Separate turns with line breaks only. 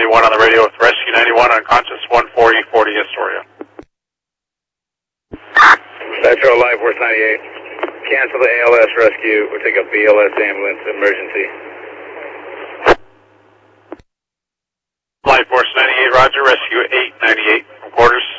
41 on the radio with Rescue 91, unconscious 14040 Astoria.
Metro Life Force 98. Cancel the ALS rescue. We'll take a BLS ambulance emergency.
Life Force 98, roger, rescue 898 from quarters.